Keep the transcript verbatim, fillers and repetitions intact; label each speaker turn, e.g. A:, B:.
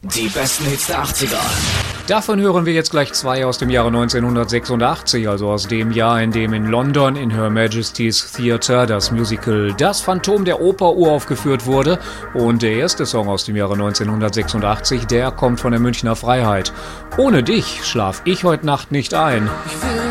A: Die besten Hits der achtziger.
B: Davon hören wir jetzt gleich zwei aus dem Jahre neunzehnhundertsechsundachtzig, also aus dem Jahr, in dem in London in Her Majesty's Theatre das Musical Das Phantom der Oper uraufgeführt wurde. Und der erste Song aus dem Jahre neunzehnhundertsechsundachtzig, der kommt von der Münchner Freiheit. Ohne dich schlaf ich heute Nacht nicht ein.
C: Ich will